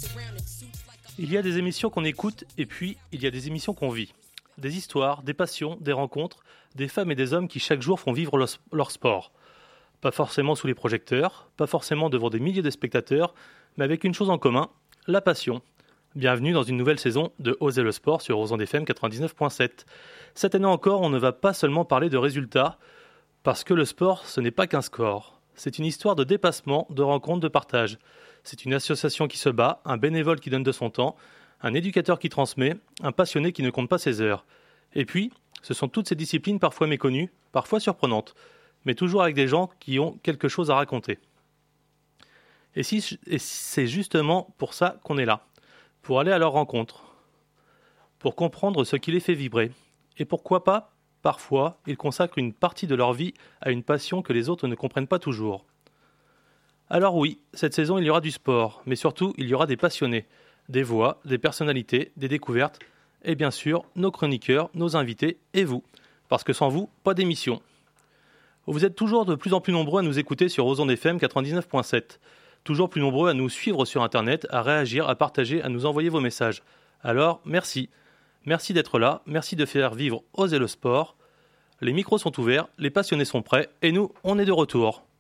Il y a des émissions qu'on écoute et puis il y a des émissions qu'on vit. Des histoires, des passions, des rencontres, des femmes et des hommes qui chaque jour font vivre leur sport. Pas forcément sous les projecteurs, pas forcément devant des milliers de spectateurs, mais avec une chose en commun, la passion. Bienvenue dans une nouvelle saison de Oser le sport sur Ozon FM 99.7. Cette année encore, on ne va pas seulement parler de résultats, parce que le sport, ce n'est pas qu'un score. C'est une histoire de dépassement, de rencontre, de partage. C'est une association qui se bat, un bénévole qui donne de son temps, un éducateur qui transmet, un passionné qui ne compte pas ses heures. Et puis, ce sont toutes ces disciplines parfois méconnues, parfois surprenantes, mais toujours avec des gens qui ont quelque chose à raconter. Et c'est justement pour ça qu'on est là, pour aller à leur rencontre, pour comprendre ce qui les fait vibrer, et pourquoi pas, parfois, ils consacrent une partie de leur vie à une passion que les autres ne comprennent pas toujours. Alors oui, cette saison il y aura du sport, mais surtout il y aura des passionnés, des voix, des personnalités, des découvertes, et bien sûr nos chroniqueurs, nos invités et vous, parce que sans vous, pas d'émission. Vous êtes toujours de plus en plus nombreux à nous écouter sur Ozon FM 99.7, toujours plus nombreux à nous suivre sur Internet, à réagir, à partager, à nous envoyer vos messages. Alors merci, merci d'être là, merci de faire vivre Oser le sport. Les micros sont ouverts, les passionnés sont prêts, et nous, on est de retour.